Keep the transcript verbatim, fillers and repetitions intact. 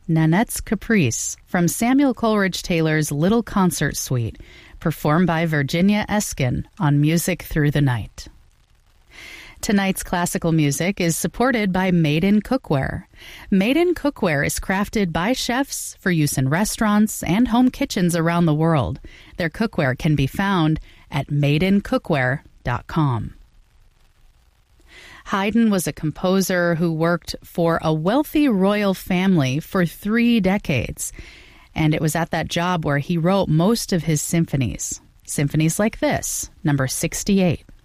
Nanette's Caprice from Samuel Coleridge Taylor's Little Concert Suite, performed by Virginia Eskin on Music Through the Night. Tonight's classical music is supported by Made in Cookware. Made in Cookware is crafted by chefs for use in restaurants and home kitchens around the world. Their cookware can be found at made in cookware dot com. Haydn was a composer who worked for a wealthy royal family for three decades, and it was at that job where he wrote most of his symphonies. Symphonies like this, number sixty-eight.